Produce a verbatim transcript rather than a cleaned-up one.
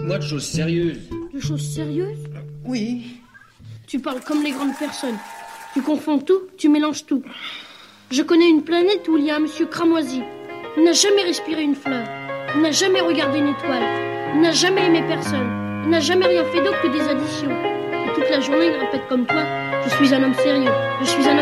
Dites-moi de choses sérieuses. De choses sérieuses? Oui. Tu parles comme les grandes personnes. Tu confonds tout, tu mélanges tout. Je connais une planète où il y a un monsieur cramoisi. Il n'a jamais respiré une fleur. Il n'a jamais regardé une étoile. Il n'a jamais aimé personne. Il n'a jamais rien fait d'autre que des additions. Et toute la journée, il répète comme toi, je suis un homme sérieux. Je suis un homme